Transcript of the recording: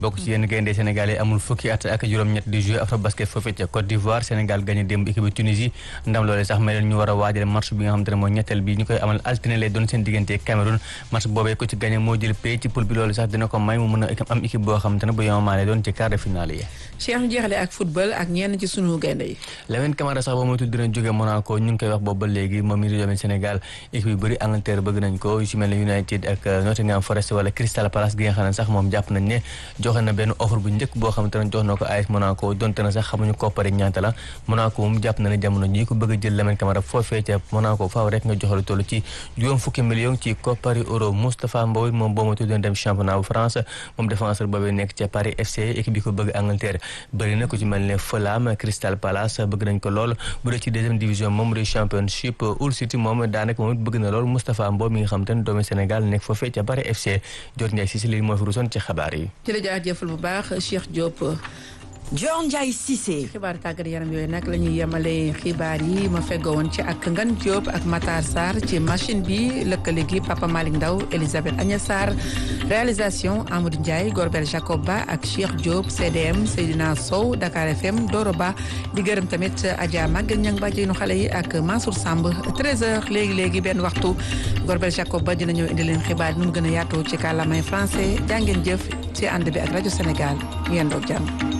bokk ci yenn gaynde Sénégal yi amul fukki at ak juróom-ñett di jouer Afrobasket foofee ca Côte d'Ivoire Sénégal gagné démb équipe bi Tunisie ndam loolee sax may leen ñu war a waajal match bi nga xamante ne mooy ñetteel bi ñu koy amal altine lay doon seen diggante Cameroun match boobee ko ci gagné moo jël pay ci poule bi loolu sax dina ko may mu mën a am équipe boo xamante ne bu yomamaane doon ci quart de finale yi. Cheikh ñu jeexale ak football ak ñenn ci sunu gaynde yi. Lamine Camara sax ba moytul dina jóge Monaco ñu ngi koy wax boobu ba léegi moom mi di doomi Sénégal équipe yu bëri Angleterre bëgg nañ ko yu ci mel ne United ak Nottingham Forest wala Crystal Palace gi nga xam ne sax moom jàpp nañ ne joxe na benn offre bu njëkk boo xamante ne jox na ko AS Monaco donte na sax xamuñu koppari ñaata la Monaco moom jàpp na ne jamono jii ko bëgg a jël Lamine Camara foofee ca Monaco faaw rek nga joxe lu toll ci juróom fukki million ci koppari euro. Moustapha Mbow moom boo moytul doon dem championnat bu France moom défenseur boobee nekk ca Paris FC équipe bi ko bëgg Angleterre bëri na ku ci mel ne Fulham Crystal Palace bëgg nañ ko lool bu dee ci deuxième division moom di championship Hull City moom daanaka moom it bëgg na lool Moustapha Mbow mi nga xam te ne doomi Sénégal nekk foofee ca Paris FC jot Ndiaye si li moo fi rusoon ci xabaar yi. jërëjëf bu baax Cheikh Diop. Dior Ndiaye Cissé. xibaar tàggat yaram yooyu nag la ñuy yemale xibaar yi ma feggoo woon ci ak Ngan Diop ak Matar Sarr ci machine bi lëkkale gi Papa Malick Ndaw Elisabeth Agnès Sarr réalisation Amadou Ndiaye Gorbel Jacob Ba ak Cheikh Diop CDM Seydina Sow Dakar FM Doro Ba di gërëm tamit Adja Maguette Niang bàjjenu xale yi ak Mansour Samb 13h léegi benn waxtu Gorbel Jacob Ba dina ñëw indi leen xibaar yi nu mu gën a yaatoo ci kàllaamay français jàngeen jëf ci ànd bi ak rajo Sénégal yéen doog jàmm.